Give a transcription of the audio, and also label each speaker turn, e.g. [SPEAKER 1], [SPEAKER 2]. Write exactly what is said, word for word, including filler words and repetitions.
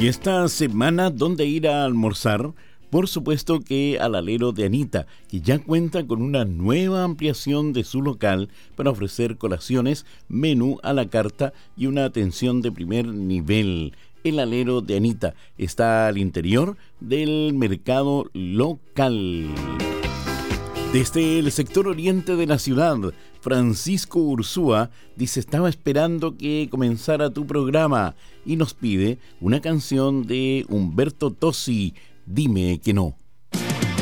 [SPEAKER 1] Y esta semana, ¿dónde ir a almorzar? Por supuesto que al Alero de Anita, que ya cuenta con una nueva ampliación de su local para ofrecer colaciones, menú a la carta y una atención de primer nivel. El Alero de Anita está al interior del mercado local. Desde el sector oriente de la ciudad, Francisco Ursúa dice: estaba esperando que comenzara tu programa, y nos pide una canción de Humberto Tozzi, Dime que no.